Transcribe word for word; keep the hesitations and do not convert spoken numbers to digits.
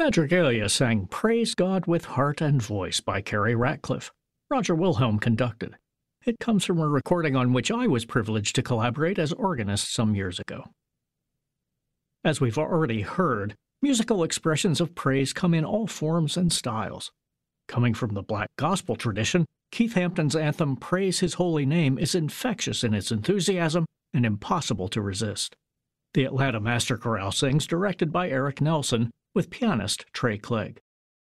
Madrigalia sang Praise God with Heart and Voice by Carrie Ratcliffe. Roger Wilhelm conducted. It comes from a recording on which I was privileged to collaborate as organist some years ago. As we've already heard, musical expressions of praise come in all forms and styles. Coming from the black gospel tradition, Keith Hampton's anthem Praise His Holy Name is infectious in its enthusiasm and impossible to resist. The Atlanta Master Chorale sings, directed by Eric Nelson, with pianist Trey Clegg.